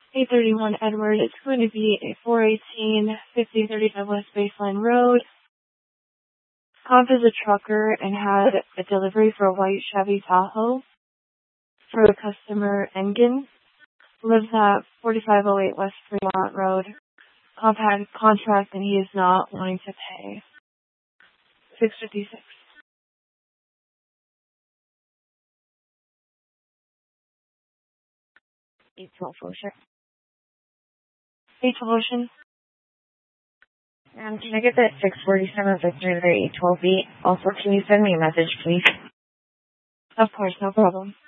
831 Edward. It's going to be a 418 5035 West Baseline Road. Comp is a trucker and had a delivery for a white Chevy Tahoe for a customer, Engen. Lives at 4508 West Fremont Road. Comp had a contract and he is not wanting to pay. 656. 812 Ocean. 812 Ocean. Can I get that 647 Victor to the 812 beat? Also, can you send me a message, please? Of course, no problem.